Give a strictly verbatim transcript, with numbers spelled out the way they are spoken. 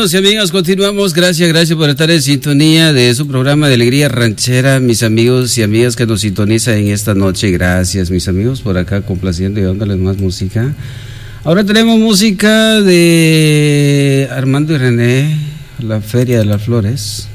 amigos y amigas, continuamos. Gracias, gracias por estar en sintonía de su programa de Alegría Ranchera, mis amigos y amigas que nos sintonizan en esta noche. Gracias, mis amigos, por acá complaciendo y dándoles más música. Ahora tenemos música de Armando y René, La Feria de las Flores.